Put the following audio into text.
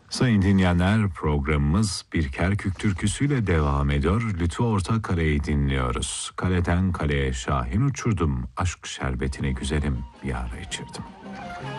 Sayın dinleyenler, programımız bir Kerkük türküsüyle devam ediyor. Lütfü Ortakale'yi dinliyoruz. Kaleden kaleye şahin uçurdum, aşk şerbetini güzelim bir ara içirdim.